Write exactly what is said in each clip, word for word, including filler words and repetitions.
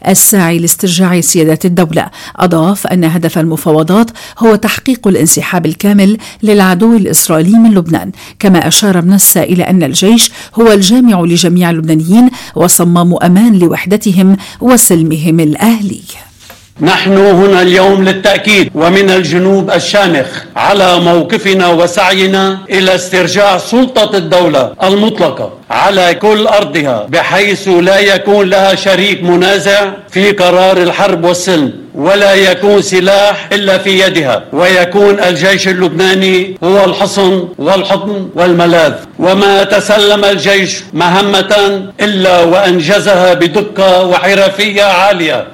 الساعي لاسترجاع سيادة الدولة. أضاف أن هدف المفاوضات هو تحقيق الانسحاب الكامل للعدو الإسرائيلي من لبنان. كما أشار منسى إلى أن الجيش هو الجامع لجميع اللبنانيين وصمام أمان لوحدتهم وسلمهم الأهلي. نحن هنا اليوم للتأكيد ومن الجنوب الشامخ على موقفنا وسعينا إلى استرجاع سلطة الدولة المطلقة على كل أرضها، بحيث لا يكون لها شريك منازع في قرار الحرب والسلم، ولا يكون سلاح إلا في يدها، ويكون الجيش اللبناني هو الحصن والحضن والملاذ. وما تسلم الجيش مهمة إلا وأنجزها بدقة وحرفية عالية.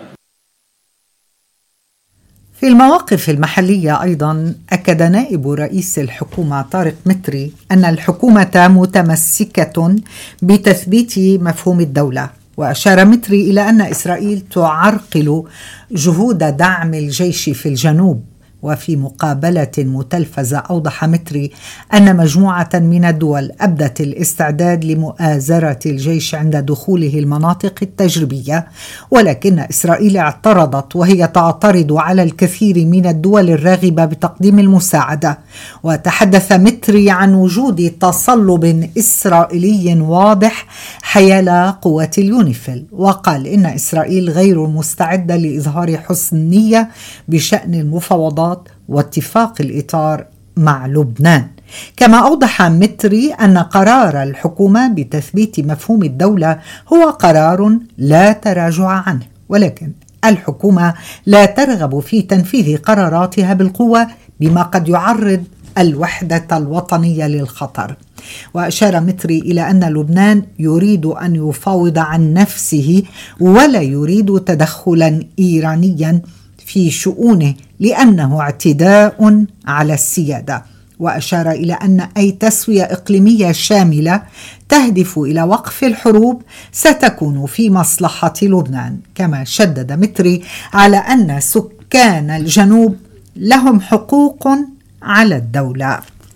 في المواقف المحلية أيضا أكد نائب رئيس الحكومة طارق متري أن الحكومة متمسكة بتثبيت مفهوم الدولة. وأشار متري إلى أن إسرائيل تعرقل جهود دعم الجيش في الجنوب. وفي مقابلة متلفزة أوضح متري أن مجموعة من الدول أبدت الاستعداد لمؤازرة الجيش عند دخوله المناطق التجريبية، ولكن إسرائيل اعترضت، وهي تعترض على الكثير من الدول الراغبة بتقديم المساعدة. وتحدث متري عن وجود تصلب إسرائيلي واضح حيال قوات اليونيفيل، وقال إن إسرائيل غير مستعدة لإظهار حسن نية بشأن المفاوضات واتفاق الإطار مع لبنان. كما أوضح متري أن قرار الحكومة بتثبيت مفهوم الدولة هو قرار لا تراجع عنه، ولكن الحكومة لا ترغب في تنفيذ قراراتها بالقوة بما قد يعرض الوحدة الوطنية للخطر. وأشار متري إلى أن لبنان يريد أن يفاوض عن نفسه ولا يريد تدخلا إيرانيا في شؤونه لأنه اعتداء على السيادة. وأشار إلى أن أي تسوية إقليمية شاملة تهدف إلى وقف الحروب ستكون في مصلحة لبنان. كما شدد متري على أن سكان الجنوب لهم حقوق على الدولة.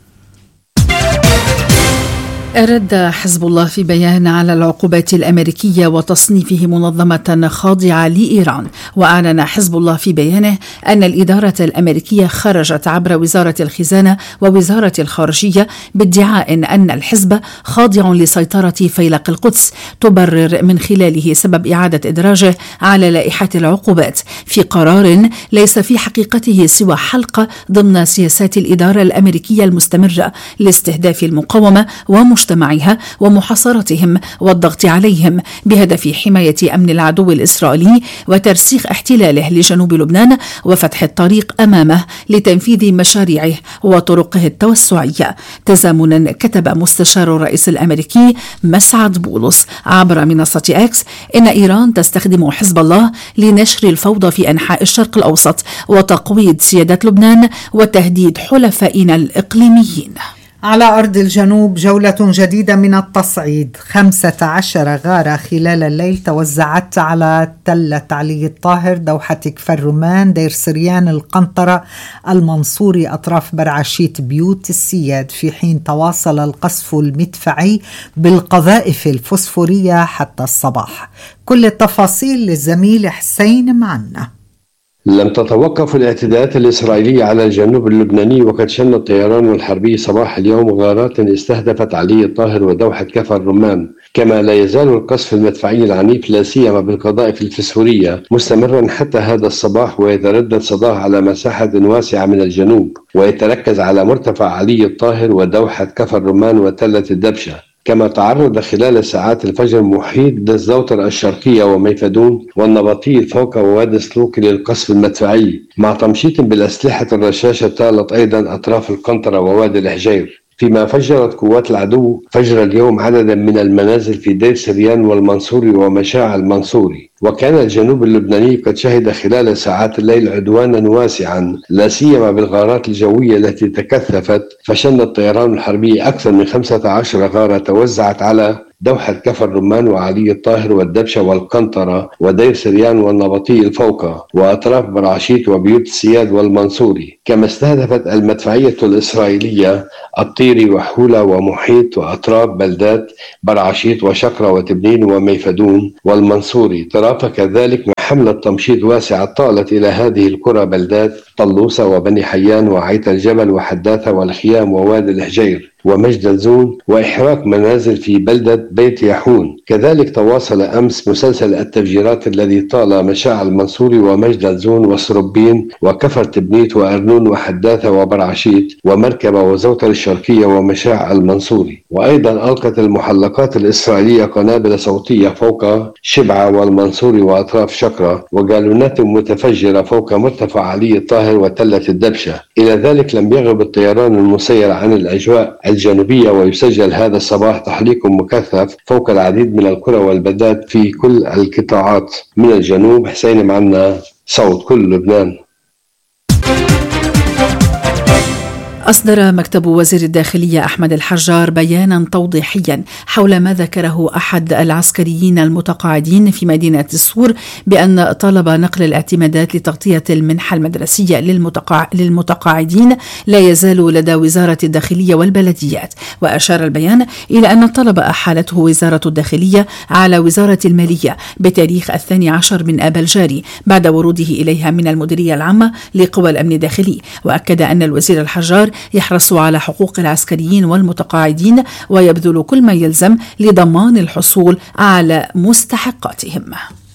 رد حزب الله في بيان على العقوبات الأمريكية وتصنيفه منظمة خاضعة لإيران. وأعلن حزب الله في بيانه أن الإدارة الأمريكية خرجت عبر وزارة الخزانة ووزارة الخارجية بادعاء أن الحزب خاضع لسيطرة فيلق القدس، تبرر من خلاله سبب إعادة إدراجه على لائحة العقوبات في قرار ليس في حقيقته سوى حلقة ضمن سياسات الإدارة الأمريكية المستمرة لاستهداف المقاومة ومجتمعها ومحاصرتهم والضغط عليهم بهدف حماية أمن العدو الإسرائيلي وترسيخ احتلاله لجنوب لبنان وفتح الطريق أمامه لتنفيذ مشاريعه وطرقه التوسعية. تزامنا كتب مستشار الرئيس الأمريكي مسعد بولس عبر منصة إكس إن إيران تستخدم حزب الله لنشر الفوضى في أنحاء الشرق الأوسط وتقويض سيادة لبنان وتهديد حلفائنا الإقليميين. على أرض الجنوب جولة جديدة من التصعيد. خمسة عشر غارة خلال الليل توزعت على تلة علي الطاهر، دوحة كفر رمان، دير سريان، القنطرة، المنصوري، أطراف برعشيت، بيوت السياد، في حين تواصل القصف المدفعي بالقذائف الفوسفورية حتى الصباح. كل التفاصيل للزميل حسين معنا. لم تتوقف الاعتداءات الإسرائيلية على الجنوب اللبناني، وقد شن الطيران الحربي صباح اليوم غارات استهدفت علي الطاهر ودوحة كفر رمان. كما لا يزال القصف المدفعي العنيف لا سيما بالقذائف الفسفورية مستمرا حتى هذا الصباح، ويتردد صداه على مساحة واسعة من الجنوب، ويتركز على مرتفع علي الطاهر ودوحة كفر رمان وتلة الدبشة. كما تعرض خلال ساعات الفجر محيط دزوتر الشرقية وميفدون والنبطي الفوق ووادي سلوك للقصف المدفعي، مع تمشيط بالأسلحة الرشاشة طالت أيضا أطراف القنطرة ووادي الحجير. فيما فجرت قوات العدو فجر اليوم عددا من المنازل في دير سريان والمنصوري ومشاع المنصوري. وكان الجنوب اللبناني قد شهد خلال ساعات الليل عدوانا واسعا لا سيما بالغارات الجوية التي تكثفت، فشن الطيران الحربي أكثر من خمسة عشر غارة توزعت على دوحة كفر رمان وعلي الطاهر والدبشة والقنطرة ودير سريان والنبطي الفوقة وأطراف برعشيت وبيوت السياد والمنصوري. كما استهدفت المدفعية الإسرائيلية الطيري وحولة ومحيط وأطراف بلدات برعشيت وشقرة وتبنين وميفدون والمنصوري، ترافق ذلك حملة تمشيط واسعة طالت إلى هذه القرى بلدات طلوسة وبني حيان وعيت الجبل وحداثة والخيام ووادي الحجير ومجد زون، وإحراق منازل في بلدة بيت يحون. كذلك تواصل أمس مسلسل التفجيرات الذي طال مشاعل المنصوري ومجد زون وسربين وكفر تبنيت وأرنون وحداثة وبرعشيت ومركبة وزوطر الشرقية ومشاعل المنصوري. وأيضا ألقت المحلقات الإسرائيلية قنابل صوتية فوق شبعة والمنصوري وأطراف شكرة، وجالونات متفجرة فوق مرتفع علي الطاهر وتلة الدبشة. إلى ذلك لم يغب الطيران المسير عن الأجواء الجنوبية، ويسجل هذا الصباح تحليق مكثف فوق العديد من القرى والبلدات في كل القطاعات من الجنوب. حسين معنا، صوت كل لبنان. أصدر مكتب وزير الداخلية أحمد الحجار بيانا توضيحيا حول ما ذكره أحد العسكريين المتقاعدين في مدينة السور بأن طلب نقل الاعتمادات لتغطية المنحة المدرسية للمتقاع... للمتقاعدين لا يزال لدى وزارة الداخلية والبلديات. وأشار البيان إلى أن الطلب أحالته وزارة الداخلية على وزارة المالية بتاريخ الثاني عشر من آب الجاري بعد وروده إليها من المديرية العامة لقوى الأمن الداخلي. وأكد أن الوزير الحجار يحرص على حقوق العسكريين والمتقاعدين ويبذل كل ما يلزم لضمان الحصول على مستحقاتهم.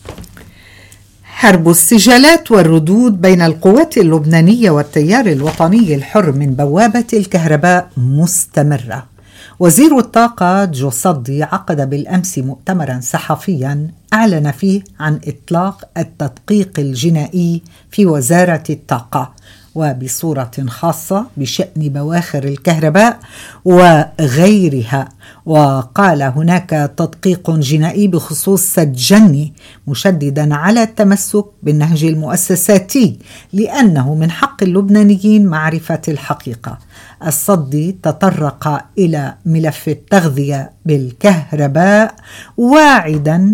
حرب السجالات والردود بين القوات اللبنانية والتيار الوطني الحر من بوابة الكهرباء مستمرة. وزير الطاقة جو صدي عقد بالأمس مؤتمرا صحفيا أعلن فيه عن إطلاق التدقيق الجنائي في وزارة الطاقة وبصورة خاصة بشأن بواخر الكهرباء وغيرها. وقال هناك تدقيق جنائي بخصوص سد جني، مشددا على التمسك بالنهج المؤسساتي لأنه من حق اللبنانيين معرفة الحقيقة. الصدي تطرق إلى ملف التغذية بالكهرباء واعدا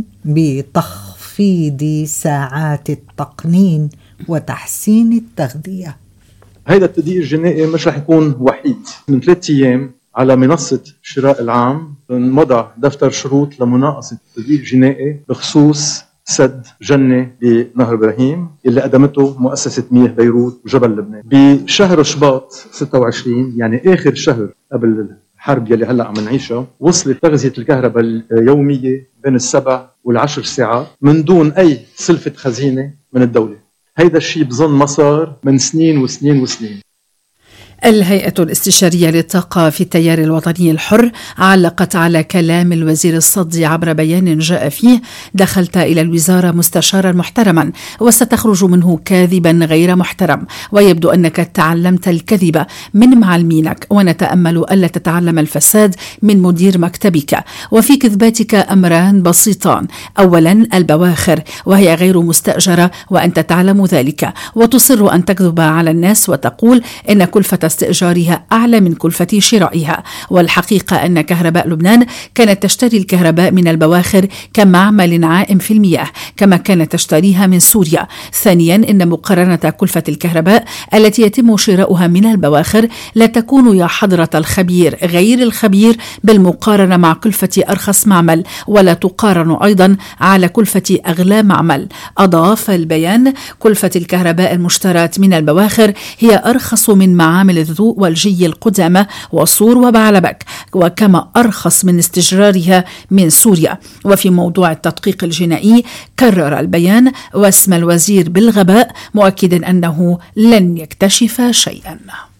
بتخفيض ساعات التقنين وتحسين التغذية. هيدا التدقيق الجنائي مش رح يكون وحيد. من ثلاثة أيام على منصة شراء العام وضع دفتر شروط لمناقصة التدقيق الجنائي بخصوص سد جنة بنهر إبراهيم اللي قدمته مؤسسة مياه بيروت وجبل لبنان بشهر شباط ستة وعشرين، يعني آخر شهر قبل الحرب يلي هلأ عم نعيشها. وصلت تغذية الكهرباء اليومية بين السبع والعشر ساعات من دون أي سلفة خزينة من الدولة. هيدا الشيء بظن مسار من سنين وسنين وسنين. الهيئة الاستشارية للطاقة في التيار الوطني الحر علقت على كلام الوزير الصدي عبر بيان جاء فيه: دخلت إلى الوزارة مستشارا محترما وستخرج منه كاذبا غير محترم، ويبدو أنك تعلمت الكذب من معلمينك، ونتأمل ألا تتعلم الفساد من مدير مكتبك. وفي كذباتك أمران بسيطان: أولا البواخر وهي غير مستأجرة وأنت تعلم ذلك، وتصر أن تكذب على الناس وتقول إن كلفة استئجارها أعلى من كلفة شرائها. والحقيقة أن كهرباء لبنان كانت تشتري الكهرباء من البواخر كمعمل عائم في المياه كما كانت تشتريها من سوريا. ثانيا إن مقارنة كلفة الكهرباء التي يتم شراؤها من البواخر لا تكون يا حضرة الخبير غير الخبير بالمقارنة مع كلفة أرخص معمل، ولا تقارن أيضا على كلفة أغلى معمل. أضاف البيان: كلفة الكهرباء المشتراه من البواخر هي أرخص من معامل الذوق والجي القدامى وصور وبعلبك، وكما أرخص من استجرارها من سوريا. وفي موضوع التدقيق الجنائي كرر البيان واسم الوزير بالغباء، مؤكدا أنه لن يكتشف شيئا.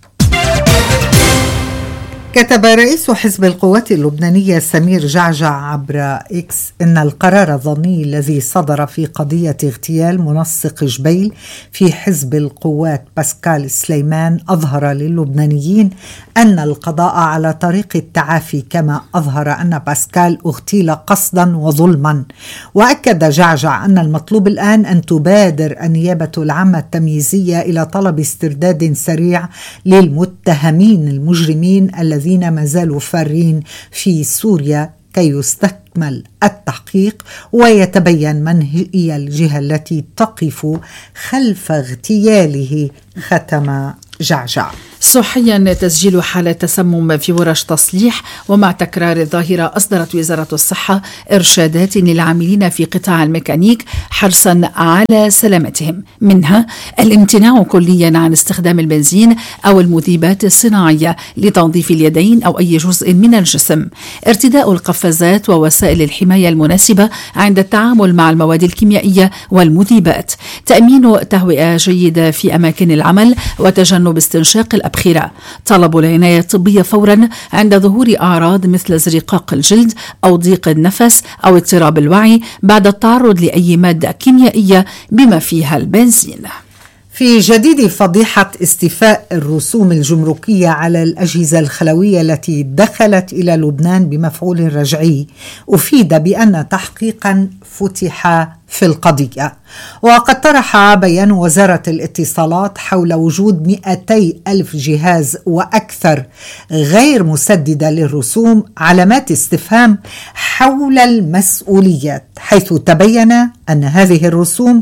كتب رئيس حزب القوات اللبنانية سمير جعجع عبر إكس إن القرار الظني الذي صدر في قضية اغتيال منسق جبيل في حزب القوات باسكال سليمان أظهر للبنانيين أن القضاء على طريق التعافي، كما أظهر أن باسكال اغتيل قصدا وظلما. وأكد جعجع أن المطلوب الآن أن تبادر النيابة العامة التمييزية إلى طلب استرداد سريع للمتهمين المجرمين الذين ما زالوا فارين في سوريا كي يستكمل التحقيق ويتبين من هي الجهة التي تقف خلف اغتياله، ختم جعجع. صحيا تسجيل حالة تسمم في ورش تصليح. ومع تكرار الظاهرة أصدرت وزارة الصحة إرشادات للعاملين في قطاع الميكانيك حرصا على سلامتهم، منها الامتناع كليا عن استخدام البنزين أو المذيبات الصناعية لتنظيف اليدين أو أي جزء من الجسم، ارتداء القفازات ووسائل الحماية المناسبة عند التعامل مع المواد الكيميائية والمذيبات، تأمين تهوئة جيدة في أماكن العمل وتجنب استنشاق الأبخرة، طلب العناية الطبية فورا عند ظهور أعراض مثل ازرقاق الجلد أو ضيق النفس أو اضطراب الوعي بعد التعرض لأي مادة كيميائية بما فيها البنزين. في جديد فضيحة استيفاء الرسوم الجمركية على الأجهزة الخلوية التي دخلت إلى لبنان بمفعول رجعي، أفيد بأن تحقيقا فتح في القضية. وقد طرح بيان وزارة الاتصالات حول وجود مئتي ألف جهاز وأكثر غير مسددة للرسوم علامات استفهام حول المسؤوليات، حيث تبين أن هذه الرسوم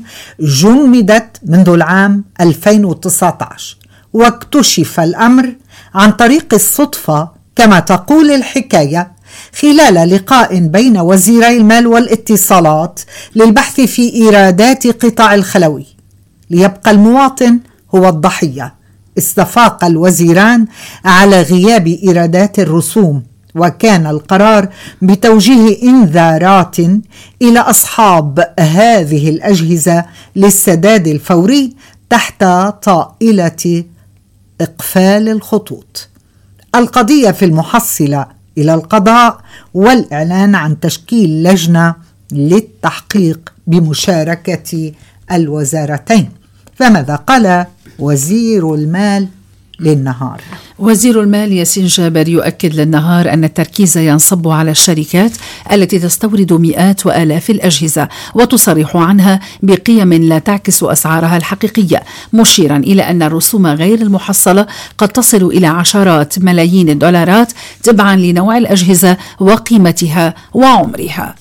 جمدت منذ العام ألفين وتسعة عشر، واكتشف الأمر عن طريق الصدفة كما تقول الحكاية خلال لقاء بين وزيري المال والاتصالات للبحث في إيرادات قطاع الخلوي، ليبقى المواطن هو الضحية. استفاق الوزيران على غياب إيرادات الرسوم، وكان القرار بتوجيه إنذارات إلى أصحاب هذه الأجهزة للسداد الفوري تحت طائلة إقفال الخطوط. القضية في المحصلة إلى القضاء والإعلان عن تشكيل لجنة للتحقيق بمشاركة الوزارتين. فماذا قال وزير المال للنهار؟ وزير المال ياسين جابر يؤكد للنهار أن التركيز ينصب على الشركات التي تستورد مئات وآلاف الأجهزة وتصرح عنها بقيم لا تعكس أسعارها الحقيقية، مشيرا إلى أن الرسوم غير المحصلة قد تصل إلى عشرات ملايين الدولارات تبعا لنوع الأجهزة وقيمتها وعمرها.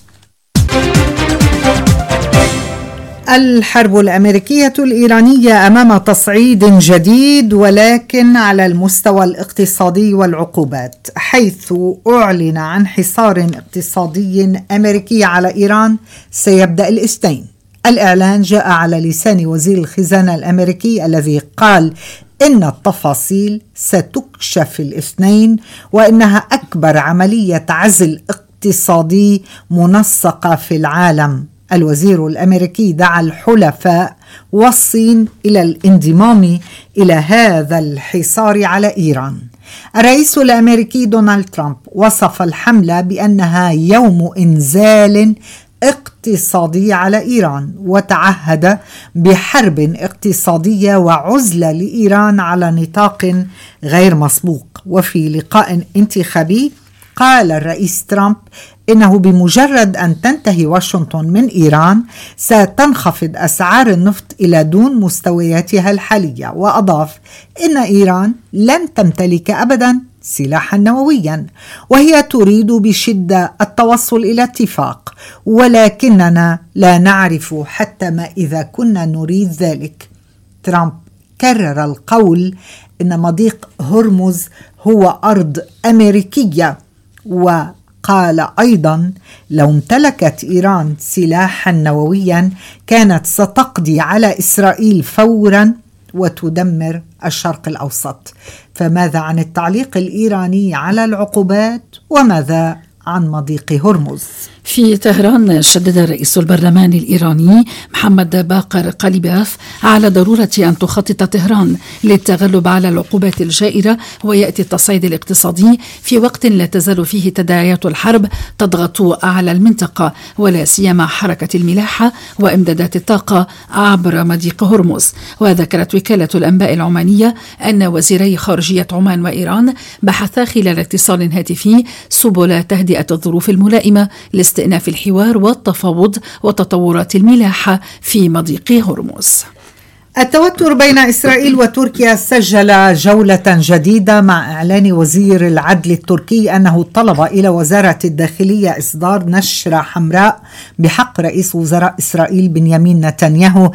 الحرب الأمريكية الإيرانية أمام تصعيد جديد، ولكن على المستوى الاقتصادي والعقوبات، حيث أعلن عن حصار اقتصادي أمريكي على إيران سيبدأ الاثنين. الإعلان جاء على لسان وزير الخزانة الأمريكي الذي قال إن التفاصيل ستكشف الاثنين، وإنها أكبر عملية عزل اقتصادي منسقة في العالم. الوزير الأمريكي دعا الحلفاء والصين إلى الانضمام إلى هذا الحصار على إيران. الرئيس الأمريكي دونالد ترامب وصف الحملة بأنها يوم إنزال اقتصادي على إيران، وتعهد بحرب اقتصادية وعزلة لإيران على نطاق غير مسبوق. وفي لقاء انتخابي قال الرئيس ترامب إنه بمجرد أن تنتهي واشنطن من إيران ستنخفض أسعار النفط إلى دون مستوياتها الحالية، وأضاف إن إيران لن تمتلك أبدا سلاحا نوويا، وهي تريد بشدة التوصل إلى اتفاق، ولكننا لا نعرف حتى ما إذا كنا نريد ذلك. ترامب كرر القول إن مضيق هرمز هو أرض أمريكية، وقال أيضا لو امتلكت إيران سلاحا نوويا كانت ستقضي على إسرائيل فورا وتدمر الشرق الأوسط. فماذا عن التعليق الإيراني على العقوبات؟ وماذا عن مضيق هرمز؟ في طهران شدد رئيس البرلمان الإيراني محمد باقر قليباف على ضرورة أن تخطط طهران للتغلب على العقوبات الجائرة، ويأتي التصعيد الاقتصادي في وقت لا تزال فيه تداعيات الحرب تضغط على المنطقة، ولا سيما حركة الملاحة وإمدادات الطاقة عبر مضيق هرمز. وذكرت وكالة الأنباء العمانية أن وزيري خارجية عمان وإيران بحثا خلال اتصال هاتفي سبل تهدئة الظروف الملائمة لاستئناف الحوار والتفاوض وتطورات الملاحة في مضيق هرمز. التوتر بين إسرائيل وتركيا سجل جولة جديدة مع إعلان وزير العدل التركي أنه طلب إلى وزارة الداخلية إصدار نشرة حمراء بحق رئيس وزراء إسرائيل بنيامين نتنياهو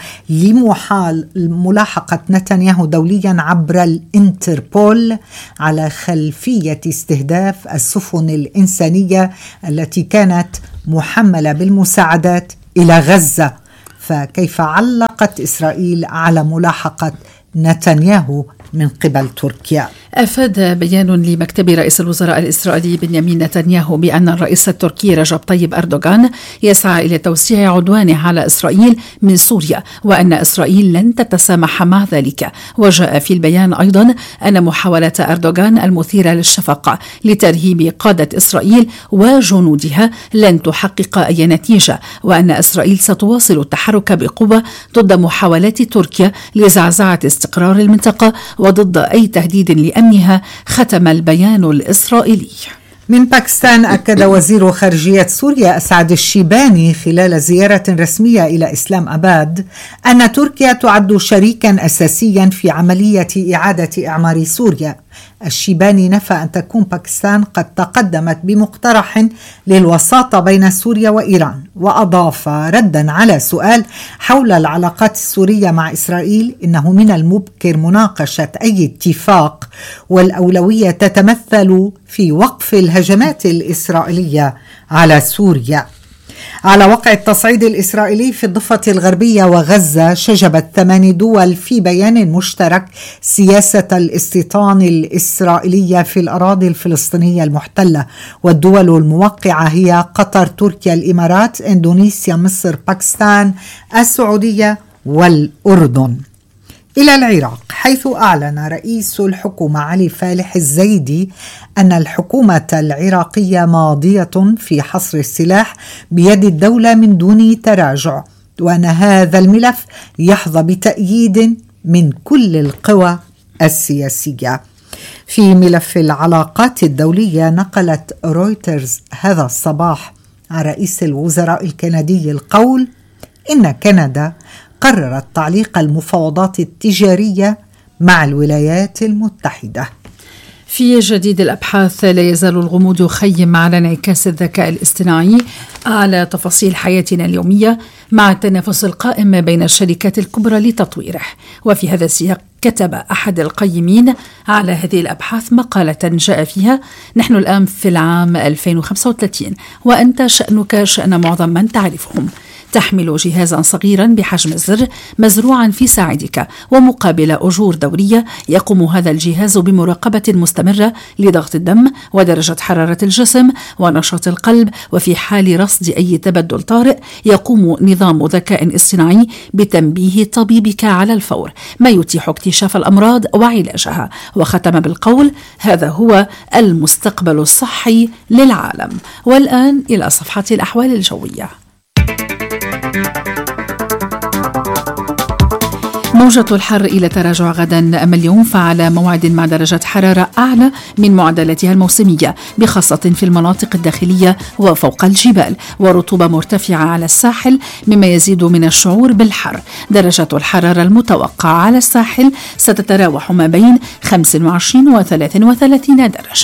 لملاحقة نتنياهو دوليا عبر الإنتربول على خلفية استهداف السفن الإنسانية التي كانت محملة بالمساعدات إلى غزة. فكيف علقت إسرائيل على ملاحقة نتنياهو من قبل تركيا؟ أفاد بيان لمكتب رئيس الوزراء الإسرائيلي بنيامين نتنياهو بأن الرئيس التركي رجب طيب أردوغان يسعى إلى توسيع عدوانه على إسرائيل من سوريا، وأن إسرائيل لن تتسامح مع ذلك. وجاء في البيان أيضا أن محاولة أردوغان المثيرة للشفقة لترهيب قادة إسرائيل وجنودها لن تحقق أي نتيجة، وأن إسرائيل ستواصل التحرك بقوة ضد محاولات تركيا لزعزعة استقرار المنطقة وضد أي تهديد لأمنها، ختم البيان الإسرائيلي. من باكستان أكد وزير خارجية سوريا أسعد الشيباني خلال زيارة رسمية إلى إسلام أباد أن تركيا تعد شريكا أساسيا في عملية إعادة إعمار سوريا. الشيباني نفى أن تكون باكستان قد تقدمت بمقترح للوساطة بين سوريا وإيران، وأضاف ردا على سؤال حول العلاقات السورية مع إسرائيل إنه من المبكر مناقشة أي اتفاق، والأولوية تتمثل في وقف الهجمات الإسرائيلية على سوريا. على وقع التصعيد الإسرائيلي في الضفة الغربية وغزة، شجبت ثمان دول في بيان مشترك سياسة الاستيطان الإسرائيلية في الأراضي الفلسطينية المحتلة، والدول الموقعة هي قطر، تركيا، الإمارات، إندونيسيا، مصر، باكستان، السعودية والأردن. إلى العراق، حيث أعلن رئيس الحكومة علي فالح الزيدي أن الحكومة العراقية ماضية في حصر السلاح بيد الدولة من دون تراجع، وأن هذا الملف يحظى بتأييد من كل القوى السياسية. في ملف العلاقات الدولية، نقلت رويترز هذا الصباح عن رئيس الوزراء الكندي القول إن كندا قررت تعليق المفاوضات التجارية مع الولايات المتحدة. في جديد الأبحاث، لا يزال الغموض يخيم على انعكاس الذكاء الاصطناعي على تفاصيل حياتنا اليومية مع التنافس القائم بين الشركات الكبرى لتطويره. وفي هذا السياق كتب أحد القيمين على هذه الأبحاث مقالة جاء فيها: نحن الآن في العام ألفين وخمسة وثلاثين وأنت شأنك شأن معظم من تعرفهم. تحمل جهازا صغيرا بحجم الزر مزروعا في ساعدك، ومقابل أجور دورية يقوم هذا الجهاز بمراقبة مستمرة لضغط الدم ودرجة حرارة الجسم ونشاط القلب، وفي حال رصد أي تبدل طارئ يقوم نظام ذكاء اصطناعي بتنبيه طبيبك على الفور، ما يتيح اكتشاف الأمراض وعلاجها. وختم بالقول: هذا هو المستقبل الصحي للعالم. والآن إلى صفحة الأحوال الجوية. موجة الحر إلى تراجع غدا، أما اليوم فعلى موعد مع درجة حرارة أعلى من معدلاتها الموسمية، بخاصة في المناطق الداخلية وفوق الجبال، ورطوبة مرتفعة على الساحل مما يزيد من الشعور بالحر. درجة الحرارة المتوقعة على الساحل ستتراوح ما بين خمسة وعشرين و ثلاثة وثلاثين درجة.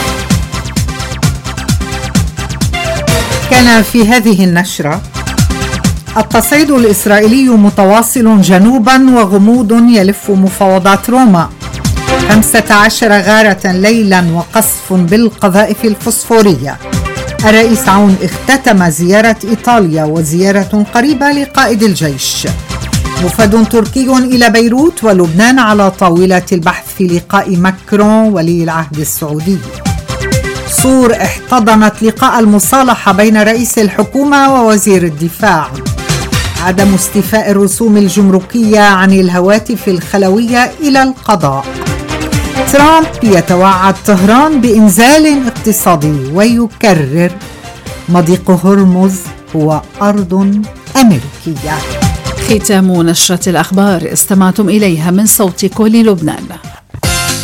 كان في هذه النشرة: التصعيد الإسرائيلي متواصل جنوبا وغموض يلف مفاوضات روما. خمسة عشر غارة ليلا وقصف بالقذائف الفوسفورية. الرئيس عون اختتم زيارة إيطاليا وزيارة قريبة لقائد الجيش. وفد تركي إلى بيروت ولبنان على طاولة البحث في لقاء ماكرون ولي العهد السعودي. صور احتضنت لقاء المصالحة بين رئيس الحكومة ووزير الدفاع. عدم استيفاء الرسوم الجمركية عن الهواتف الخلوية إلى القضاء. ترامب يتوعد طهران بإنزال اقتصادي ويكرر مضيق هرمز هو أرض أمريكية. ختام نشرة الأخبار استمعتم إليها من صوت كل لبنان.